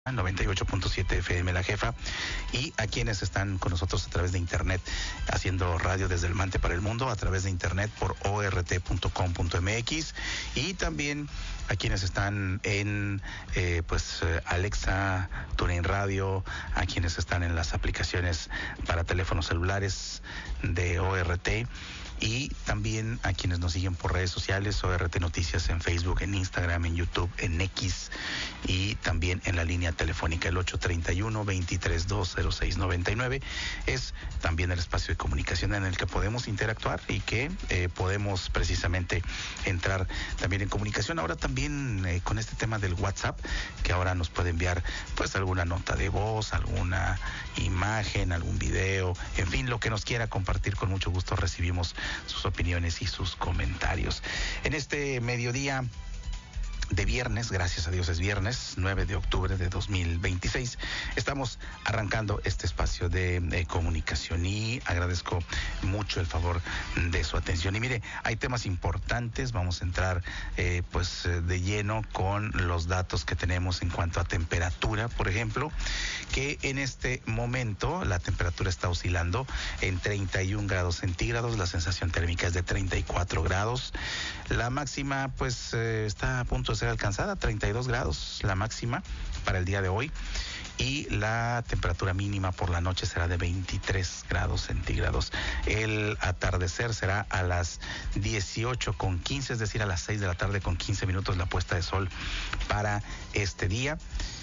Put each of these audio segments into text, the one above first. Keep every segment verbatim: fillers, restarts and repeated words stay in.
noventa y ocho punto siete F M La Jefa, y a quienes están con nosotros a través de internet haciendo radio desde el Mante para el mundo a través de internet por o r t punto com punto m x, y también a quienes están en eh, pues Alexa, TuneIn Radio, a quienes están en las aplicaciones para teléfonos celulares de O R T, y también a quienes nos siguen por redes sociales, O R T Noticias en Facebook, en Instagram, en YouTube, en X, y también en la línea telefónica el ocho treinta y uno, veintitrés dos, cero seis noventa y nueve. Es también el espacio de comunicación en el que podemos interactuar y que eh, podemos precisamente entrar también en comunicación. Ahora también eh, con este tema del WhatsApp, que ahora nos puede enviar pues alguna nota de voz, alguna imagen, algún video, en fin, lo que nos quiera compartir, con mucho gusto recibimos sus opiniones y sus comentarios. En este mediodía de viernes, gracias a Dios es viernes, nueve de octubre de dos mil veintiséis, estamos arrancando este espacio de, de comunicación, y agradezco mucho el favor de su atención. Y mire, hay temas importantes, vamos a entrar eh, pues de lleno con los datos que tenemos en cuanto a temperatura, por ejemplo, que en este momento la temperatura está oscilando en treinta y un grados centígrados, la sensación térmica es de treinta y cuatro grados, la máxima pues eh, está a punto de ser alcanzada, treinta y dos grados la máxima para el día de hoy, y la temperatura mínima por la noche será de veintitrés grados centígrados. El atardecer será a las dieciocho con quince, es decir, a las seis de la tarde con quince minutos la puesta de sol para este día.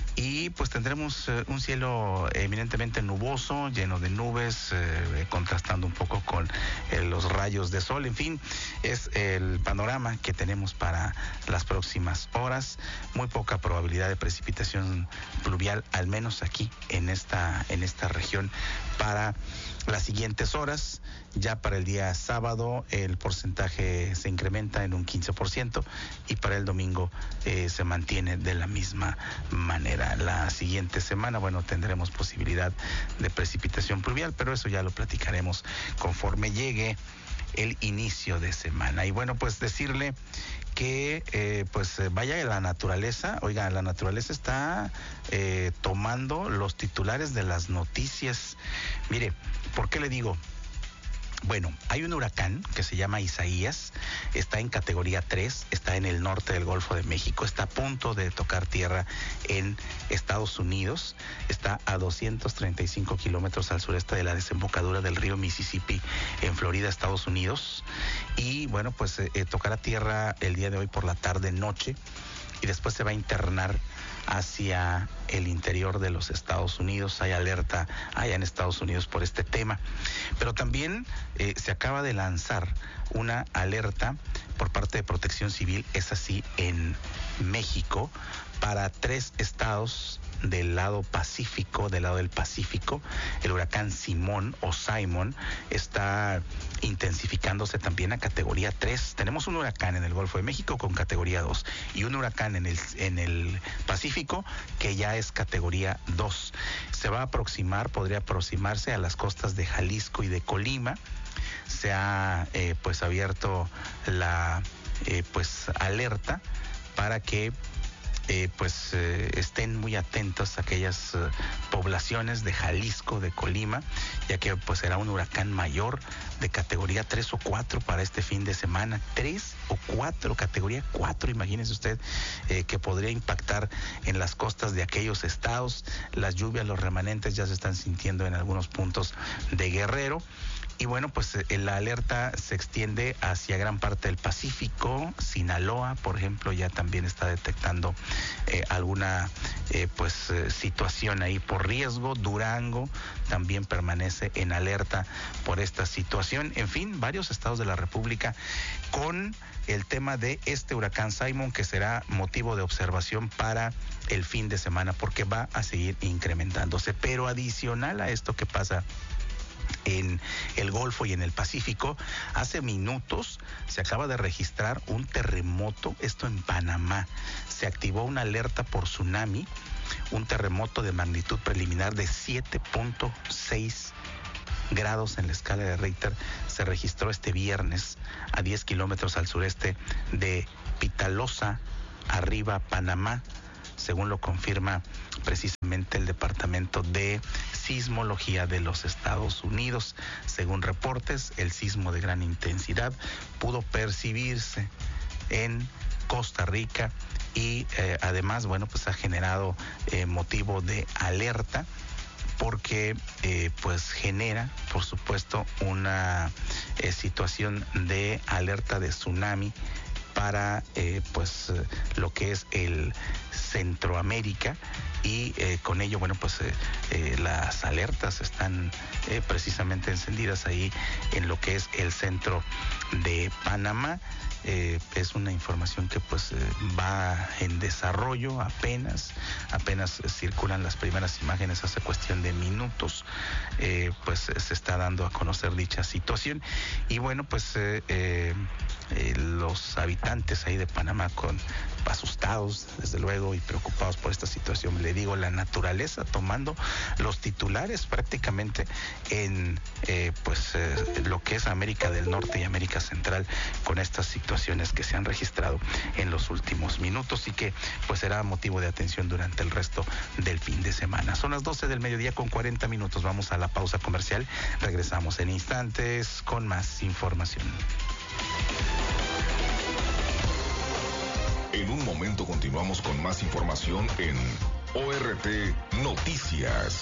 Y pues tendremos eh, un cielo eminentemente nuboso, lleno de nubes, eh, contrastando un poco con eh, los rayos de sol. En fin, es el panorama que tenemos para las próximas horas. Muy poca probabilidad de precipitación pluvial, al menos aquí en esta, en esta región, para las siguientes horas. Ya para el día sábado el porcentaje se incrementa en un quince por ciento, y para el domingo eh, se mantiene de la misma manera. La siguiente semana, bueno, tendremos posibilidad de precipitación pluvial, pero eso ya lo platicaremos conforme llegue el inicio de semana. Y bueno, pues decirle que eh, pues vaya a la naturaleza. Oiga, la naturaleza está eh, tomando los titulares de las noticias. Mire, ¿por qué le digo? Bueno, hay un huracán que se llama Isaías, está en categoría tres, está en el norte del Golfo de México, está a punto de tocar tierra en Estados Unidos, está a doscientos treinta y cinco kilómetros al sureste de la desembocadura del río Mississippi en Florida, Estados Unidos, y bueno, pues eh, tocará tierra el día de hoy por la tarde-noche, y después se va a internar hacia el interior de los Estados Unidos. Hay alerta allá en Estados Unidos por este tema, pero también eh, se acaba de lanzar una alerta por parte de Protección Civil, es así, en México, para tres estados del lado Pacífico, del lado del Pacífico. El huracán Simón o Simon está intensificándose también a categoría tres. Tenemos un huracán en el Golfo de México con categoría dos y un huracán en el, en el Pacífico que ya es categoría dos. Se va a aproximar, podría aproximarse a las costas de Jalisco y de Colima. Se ha eh, pues abierto la eh, pues alerta para que Eh, pues eh, estén muy atentos a aquellas eh, poblaciones de Jalisco, de Colima, ya que pues será un huracán mayor de categoría tres o cuatro para este fin de semana. tres o cuatro, categoría cuatro, imagínese usted, eh, que podría impactar en las costas de aquellos estados. Las lluvias, los remanentes ya se están sintiendo en algunos puntos de Guerrero. Y bueno, pues eh, la alerta se extiende hacia gran parte del Pacífico. Sinaloa, por ejemplo, ya también está detectando eh, alguna eh, pues eh, situación ahí por riesgo. Durango también permanece en alerta por esta situación. En fin, varios estados de la República con el tema de este huracán Simon, que será motivo de observación para el fin de semana, porque va a seguir incrementándose. Pero adicional a esto que pasa en el Golfo y en el Pacífico, hace minutos se acaba de registrar un terremoto, esto en Panamá. Se activó una alerta por tsunami, un terremoto de magnitud preliminar de siete punto seis grados en la escala de Richter. Se registró este viernes a diez kilómetros al sureste de Pitalosa, arriba, Panamá. según lo confirma precisamente el Departamento de Sismología de los Estados Unidos. Según reportes, el sismo de gran intensidad pudo percibirse en Costa Rica y eh, además, bueno, pues ha generado eh, motivo de alerta porque eh, pues genera, por supuesto, una eh, situación de alerta de tsunami para eh, pues eh, lo que es el Centroamérica y eh, con ello, bueno, pues eh, eh, las alertas están eh, precisamente encendidas ahí en lo que es el centro de Panamá. Eh, es una información que pues eh, va en desarrollo apenas, apenas eh, circulan las primeras imágenes hace cuestión de minutos, eh, pues eh, se está dando a conocer dicha situación y bueno, pues eh, eh, eh, los habitantes ahí de Panamá con asustados, desde luego, y preocupados por esta situación. Le digo, la naturaleza tomando los titulares prácticamente en eh, pues eh, lo que es América del Norte y América Central con estas situaciones que se han registrado en los últimos minutos y que pues será motivo de atención durante el resto del fin de semana. Son las doce del mediodía con cuarenta minutos. Vamos a la pausa comercial. Regresamos en instantes con más información. En un momento continuamos con más información en O R T Noticias.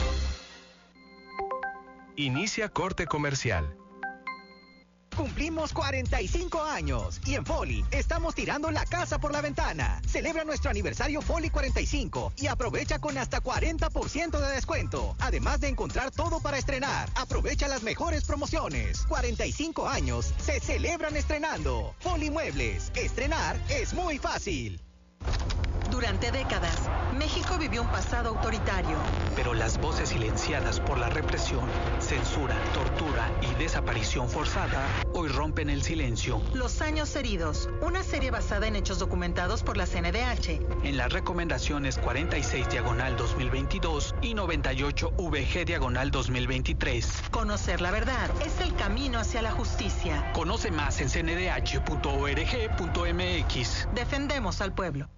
Inicia corte comercial. Cumplimos cuarenta y cinco años y en Foli estamos tirando la casa por la ventana. Celebra nuestro aniversario Foli cuarenta y cinco y aprovecha con hasta cuarenta por ciento de descuento. Además de encontrar todo para estrenar, aprovecha las mejores promociones. cuarenta y cinco años se celebran estrenando. Foli Muebles, estrenar es muy fácil. Durante décadas, México vivió un pasado autoritario. Pero las voces silenciadas por la represión, censura, tortura y desaparición forzada hoy rompen el silencio. Los años heridos, una serie basada en hechos documentados por la C N D H. En las recomendaciones cuarenta y seis diagonal dos mil veintidós y noventa y ocho V G diagonal dos mil veintitrés. Conocer la verdad es el camino hacia la justicia. Conoce más en c n d h punto org punto m x. Defendemos al pueblo.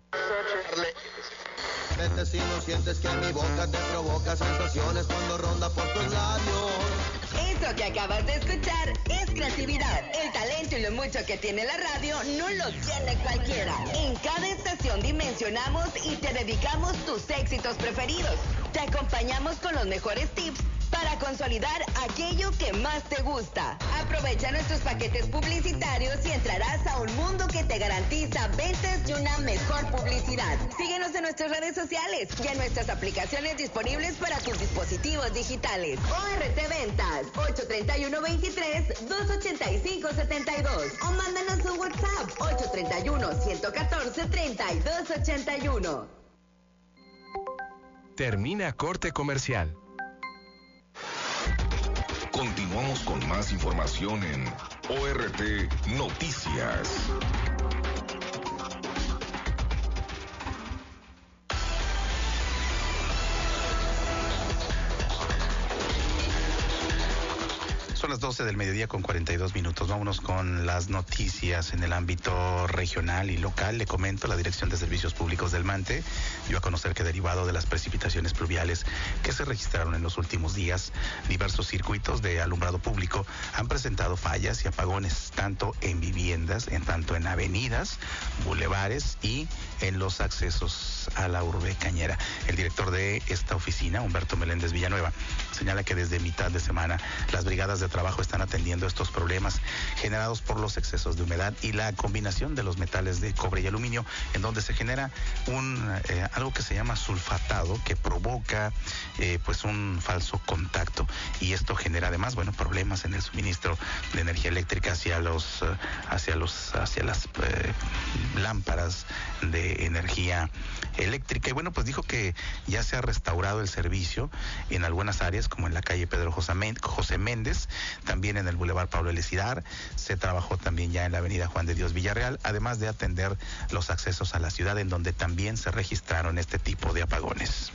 Vete si no sientes que mi boca te provoca sensaciones cuando ronda por tus labios. Eso que acabas de escuchar es creatividad. El talento y lo mucho que tiene la radio no lo tiene cualquiera. En cada estación dimensionamos y te dedicamos tus éxitos preferidos. Te acompañamos con los mejores tips para consolidar aquello que más te gusta. Aprovecha nuestros paquetes publicitarios y entrarás a un mundo que te garantiza ventas y una mejor publicidad. Síguenos en nuestras redes sociales y en nuestras aplicaciones disponibles para tus dispositivos digitales. O R T Ventas, ocho treinta y uno veintitrés, doscientos ochenta y cinco setenta y dos. O mándanos un WhatsApp, ocho treinta y uno, ciento catorce, treinta y dos ochenta y uno. Termina corte comercial. Continuamos con más información en O R T Noticias. Son las doce del mediodía con cuarenta y dos minutos. Vámonos con las noticias en el ámbito regional y local. Le comento, la Dirección de Servicios Públicos del Mante dio a conocer que derivado de las precipitaciones pluviales que se registraron en los últimos días, diversos circuitos de alumbrado público han presentado fallas y apagones, tanto en viviendas, en tanto en avenidas, bulevares y en los accesos a la urbe cañera. El director de esta oficina, Humberto Meléndez Villanueva, señala que desde mitad de semana las brigadas de trabajo están atendiendo estos problemas generados por los excesos de humedad y la combinación de los metales de cobre y aluminio, en donde se genera un eh, algo que se llama sulfatado, que provoca eh, pues un falso contacto, y esto genera además, bueno, problemas en el suministro de energía eléctrica hacia los uh, hacia los hacia las eh, lámparas de energía eléctrica. Y bueno, pues dijo que ya se ha restaurado el servicio en algunas áreas, como en la calle Pedro José Méndez, también en el Boulevard Pablo Elecidar. Se trabajó también ya en la avenida Juan de Dios Villarreal, además de atender los accesos a la ciudad, en donde también se registraron este tipo de apagones.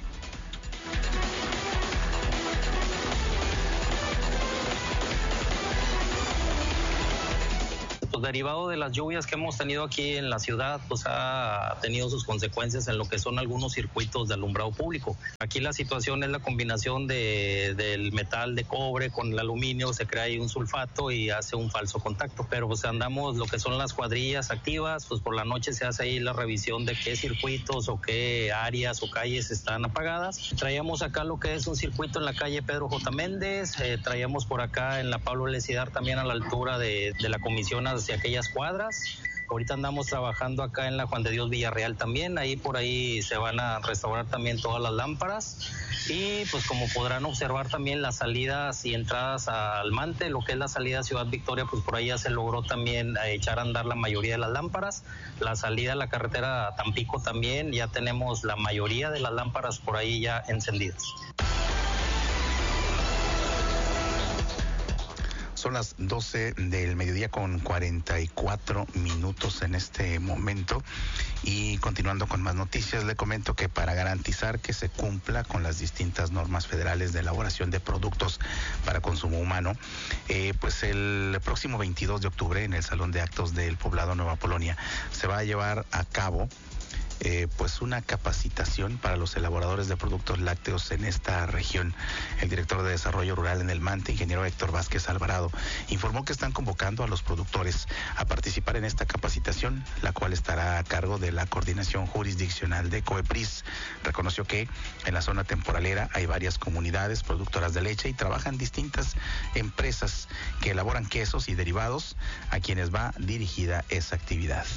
derivado de las lluvias que hemos tenido aquí en la ciudad, pues ha tenido sus consecuencias en lo que son algunos circuitos de alumbrado público. Aquí la situación es la combinación de, del metal de cobre con el aluminio, se crea ahí un sulfato y hace un falso contacto. Pero pues andamos lo que son las cuadrillas activas, pues por la noche se hace ahí la revisión de qué circuitos o qué áreas o calles están apagadas. Traíamos acá lo que es un circuito en la calle Pedro J. Méndez, eh, traíamos por acá en la Pablo Lecidar también a la altura de, de la comisión hacia aquellas cuadras. Ahorita andamos trabajando acá en la Juan de Dios Villarreal también, ahí por ahí se van a restaurar también todas las lámparas y pues como podrán observar también las salidas y entradas al Mante, lo que es la salida a Ciudad Victoria, pues por ahí ya se logró también echar a andar la mayoría de las lámparas. La salida a la carretera a Tampico también, ya tenemos la mayoría de las lámparas por ahí ya encendidas. Son las doce del mediodía con cuarenta y cuatro minutos en este momento y continuando con más noticias, le comento que para garantizar que se cumpla con las distintas normas federales de elaboración de productos para consumo humano, eh, pues el próximo veintidós de octubre en el Salón de Actos del Poblado Nueva Polonia se va a llevar a cabo Eh, pues una capacitación para los elaboradores de productos lácteos en esta región. El director de Desarrollo Rural en el Mante, ingeniero Héctor Vázquez Alvarado, informó que están convocando a los productores a participar en esta capacitación, la cual estará a cargo de la Coordinación Jurisdiccional de COEPRIS. Reconoció que en la zona temporalera hay varias comunidades productoras de leche y trabajan distintas empresas que elaboran quesos y derivados, a quienes va dirigida esa actividad.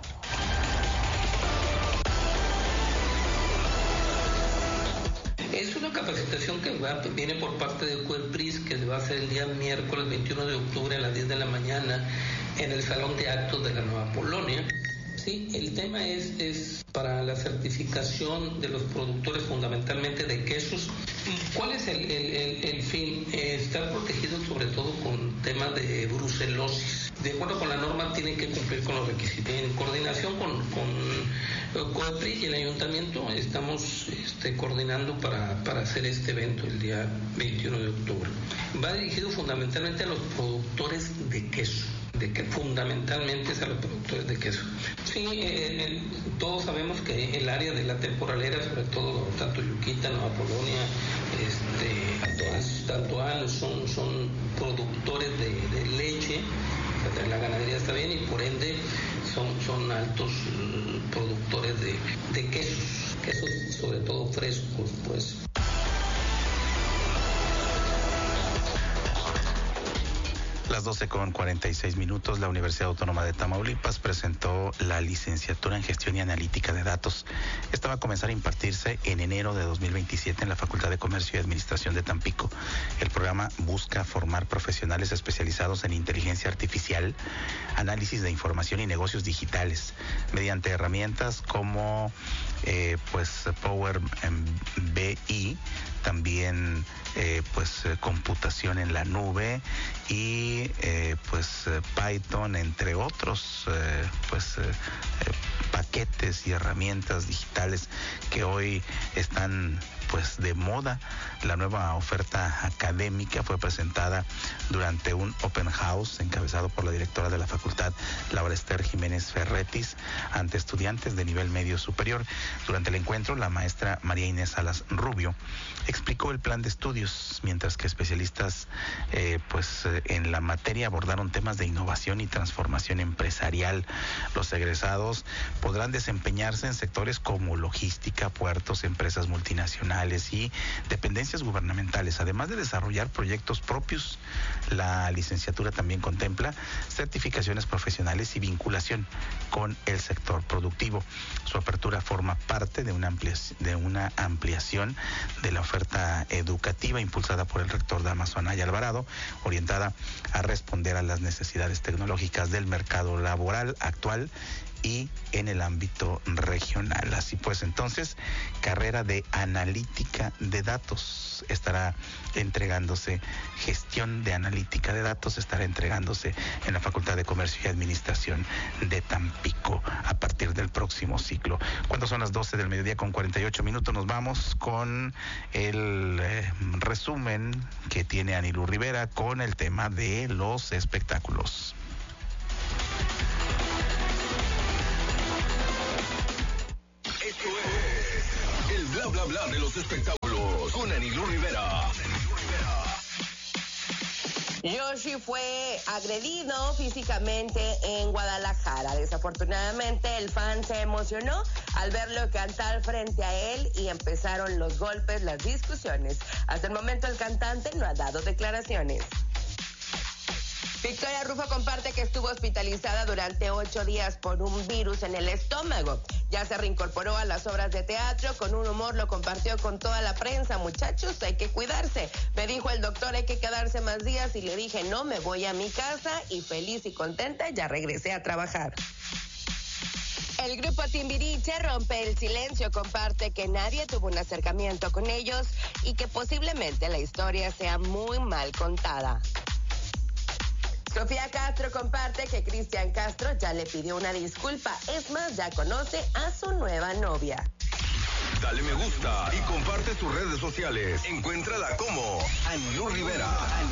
Es una capacitación que va, viene por parte de COEPRIS, que se va a hacer el día miércoles veintiuno de octubre a las diez de la mañana en el Salón de Actos de la Nueva Polonia. Sí, el tema es, es para la certificación de los productores fundamentalmente de quesos. ¿Cuál es el, el, el, el fin? Eh, estar protegidos sobre todo con temas de brucelosis. De acuerdo con la norma tienen que cumplir con los requisitos. En coordinación con, con COEPRIS y el ayuntamiento estamos este, coordinando para, para hacer este evento el día veintiuno de octubre. Va dirigido fundamentalmente a los productores de queso. De que fundamentalmente es a los productores de queso. Sí, eh, eh, todos sabemos que el área de la temporalera, sobre todo tanto Yuquita, Nueva Polonia, este, Tantoal, son, son productores de, de leche, o sea, la ganadería está bien y por ende son, son altos uh, productores de, de quesos, quesos sobre todo frescos, pues. Las doce con cuarenta y seis minutos, la Universidad Autónoma de Tamaulipas presentó la licenciatura en Gestión y Analítica de Datos. Esta va a comenzar a impartirse en enero de dos mil veintisiete en la Facultad de Comercio y Administración de Tampico. El programa busca formar profesionales especializados en inteligencia artificial, análisis de información y negocios digitales, mediante herramientas como eh, pues Power B I, también eh, pues eh, computación en la nube y eh, pues eh, Python, entre otros eh, pues eh, eh, paquetes y herramientas digitales que hoy están pues de moda. La nueva oferta académica fue presentada durante un open house encabezado por la directora de la facultad, Laura Esther Jiménez Ferretis, ante estudiantes de nivel medio superior. Durante el encuentro, la maestra María Inés Salas Rubio explicó el plan de estudios, mientras que especialistas eh, pues eh, en la materia abordaron temas de innovación y transformación empresarial. Los egresados podrán desempeñarse en sectores como logística, puertos, empresas multinacionales y dependencias gubernamentales. Además de desarrollar proyectos propios, la licenciatura también contempla certificaciones profesionales y vinculación con el sector productivo. Su apertura forma parte de una ampliación, de una ampliación de la oferta educativa impulsada por el rector Damaso Anaya Alvarado, orientada a responder a las necesidades tecnológicas del mercado laboral actual y en el ámbito regional. Así pues, entonces, carrera de analítica de datos estará entregándose, gestión de analítica de datos estará entregándose en la Facultad de Comercio y Administración de Tampico a partir del próximo ciclo. Cuando son las doce del mediodía con cuarenta y ocho minutos, nos vamos con el eh, resumen que tiene Anilú Rivera con el tema de los espectáculos. los espectáculos con Anilú Rivera. Yoshi fue agredido físicamente en Guadalajara. Desafortunadamente, el fan se emocionó al verlo cantar frente a él y empezaron los golpes, las discusiones. Hasta el momento, el cantante no ha dado declaraciones. Victoria Rufo comparte que estuvo hospitalizada durante ocho días por un virus en el estómago. Ya se reincorporó a las obras de teatro, con un humor lo compartió con toda la prensa. Muchachos, hay que cuidarse. Me dijo el doctor, hay que quedarse más días, y le dije, no, me voy a mi casa, y feliz y contenta ya regresé a trabajar. El grupo Timbiriche rompe el silencio, comparte que nadie tuvo un acercamiento con ellos y que posiblemente la historia sea muy mal contada. Sofía Castro comparte que Cristian Castro ya le pidió una disculpa. Es más, ya conoce a su nueva novia. Dale me gusta y comparte tus redes sociales. Encuéntrala como Anilú Rivera.